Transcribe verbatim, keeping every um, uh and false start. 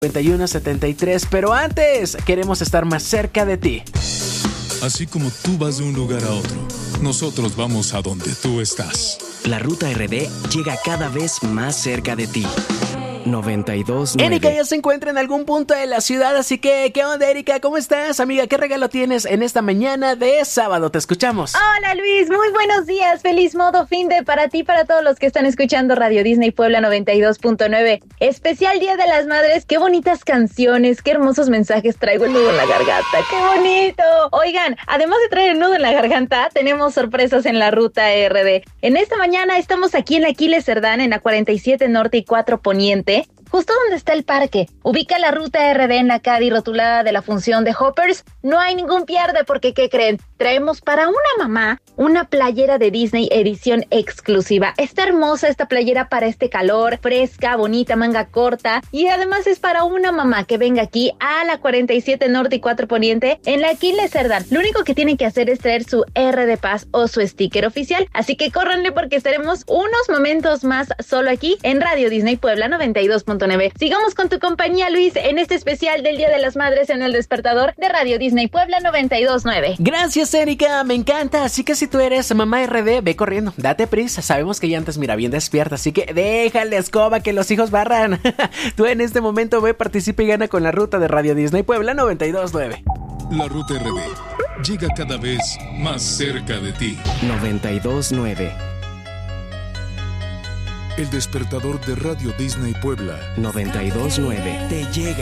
noventa y uno setenta y tres, pero antes queremos estar más cerca de ti. Así como tú vas de un lugar a otro, nosotros vamos a donde tú estás. La Ruta R D llega cada vez más cerca de ti. noventa y dos nueve. Erika ya se encuentra en algún punto de la ciudad, así que, ¿qué onda, Erika? ¿Cómo estás, amiga? ¿Qué regalo tienes en esta mañana de sábado? Te escuchamos. Hola, Luis. Muy buenos días. Feliz modo fin de para ti, para todos los que están escuchando Radio Disney Puebla noventa y dos punto nueve. Especial Día de las Madres. Qué bonitas canciones, qué hermosos mensajes. Traigo el nudo en la garganta. ¡Qué bonito! Oigan, además de traer el nudo en la garganta, tenemos sorpresas en la Ruta R D. En esta mañana estamos aquí en Aquiles Cerdán, en la cuarenta y siete Norte y cuatro Poniente. Justo donde está el parque. Ubica la Ruta R D en la Cadi rotulada de la función de Hoppers. No hay ningún pierde porque, ¿qué creen? Traemos para una mamá una playera de Disney edición exclusiva. Está hermosa esta playera para este calor, fresca, bonita, manga corta. Y además es para una mamá que venga aquí a la cuarenta y siete Norte y cuatro Poniente en la Aquiles Cerdán. Lo único que tienen que hacer es traer su R de Paz o su sticker oficial. Así que córranle porque estaremos unos momentos más solo aquí en Radio Disney Puebla noventa y dos punto nueve. Sigamos con tu compañía, Luis, en este especial del Día de las Madres en el despertador de Radio Disney Puebla noventa y dos punto nueve. Gracias, Erika, me encanta. Así que si tú eres mamá R D, ve corriendo, date prisa. Sabemos que ya antes mira bien despierta, así que déjale escoba que los hijos barran. Tú en este momento ve, participa y gana con la ruta de Radio Disney Puebla noventa y dos punto nueve. La Ruta R D llega cada vez más cerca de ti. noventa y dos punto nueve. El despertador de Radio Disney Puebla noventa y dos punto nueve te llega.